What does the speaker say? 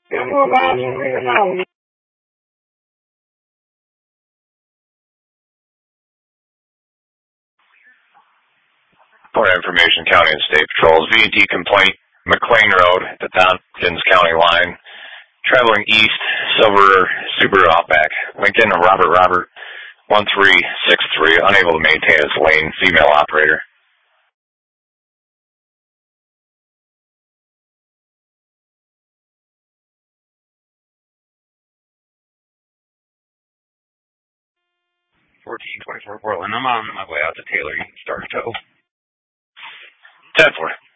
For information, County and State Patrols, V&T complaint, McLean Road at the Tompkins County line. Traveling east, Silver Subaru Outback. Lincoln, Robert, 1363, unable to maintain his lane, female operator. Portland. I'm on my way out to Taylor. You can start tow. 10-4.